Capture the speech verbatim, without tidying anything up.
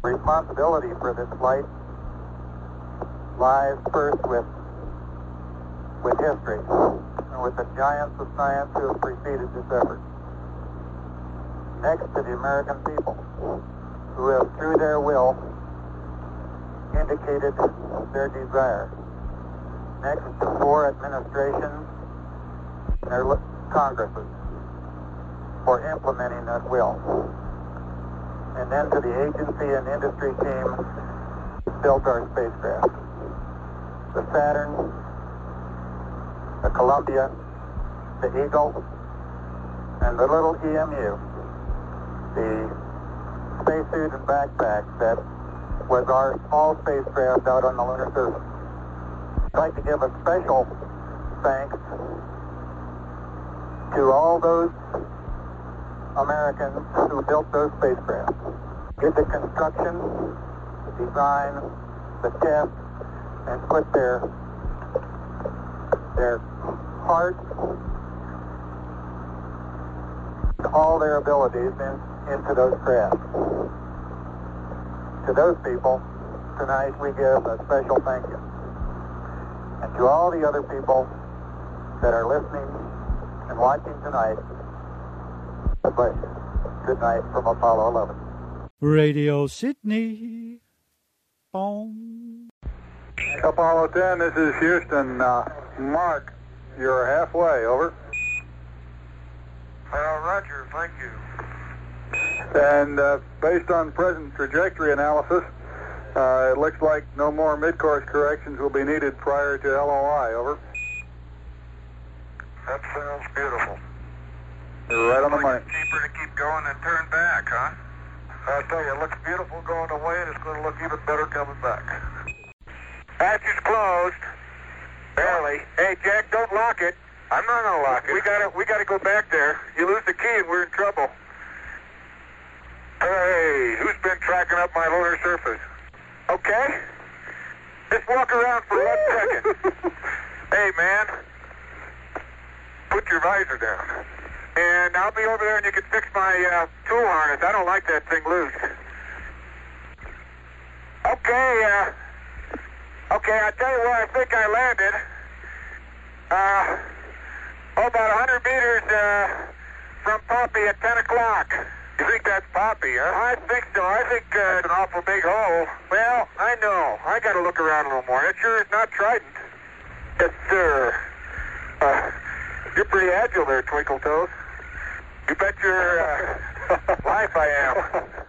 Responsibility for this flight lies first with with history and with the giants of science who have preceded this effort. Next to the American people, who have, through their will, indicated their desire. Next to four administrations and their Congresses for implementing that will. And then to the agency and industry team that built our spacecraft. The Saturn, the Columbia, the Eagle, and the little E M U, the spacesuit and backpack that was our small spacecraft out on the lunar surface. I'd like to give a special thanks to all those Americans who built those spacecraft, did the construction, the design, the test, and put their their heart, all their abilities in, into those craft. To those people, tonight we give a special thank you. And to all the other people that are listening and watching tonight, God bless you. Good night from Apollo eleven. Radio Sydney. Boom. Apollo ten, this is Houston. Uh, Mark, you're halfway, over. Uh, roger, thank you. And uh, based on present trajectory analysis, uh, it looks like no more mid-course corrections will be needed prior to L O I, over. That sounds beautiful. You're right on the money. It's cheaper to keep going than turn back, huh? I tell you, it looks beautiful going away, and it's going to look even better coming back. Hatch is closed. Barely. Hey, Jack, don't lock it. I'm not going to lock it. We got to we gotta go back there. You lose the key, and we're in trouble. Hey, who's been tracking up my lunar surface? Okay. Just walk around for one second. Hey, man. Put your visor down. And I'll be over there and you can fix my uh, tool harness. I don't like that thing loose. Okay, uh, okay, I'll tell you where I think I landed. Uh, oh, about one hundred meters uh, from Poppy at ten o'clock. You think that's Poppy, huh? I think so. I think uh, it's an awful big hole. Well, I know. I got to look around a little more. It sure is not Trident. Yes, sir. Uh, you're pretty agile there, Twinkle Toes. You bet your uh, life I am.